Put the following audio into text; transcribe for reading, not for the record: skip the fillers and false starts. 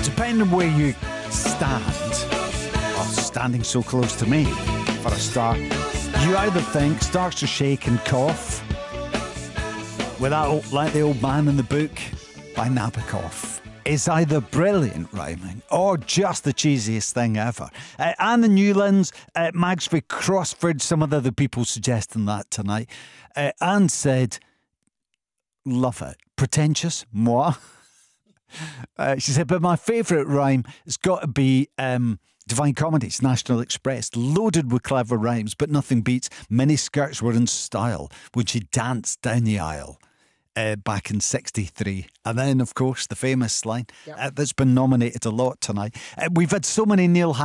Depending where you stand, or standing so close to me, for a start, you either think starts to shake and cough with that, like the old man in the book by Nabokov. Is either brilliant rhyming or just the cheesiest thing ever. Anna Newlands, Magsby Crossford, some of the other people suggesting that tonight. Anne said, love it. Pretentious? Moi? She said, but my favourite rhyme has got to be Divine Comedy's National Express, loaded with clever rhymes, but nothing beats mini skirts were in style when she danced down the aisle. Back in 63. And then, of course, the famous line that's been nominated a lot tonight. We've had so many Neil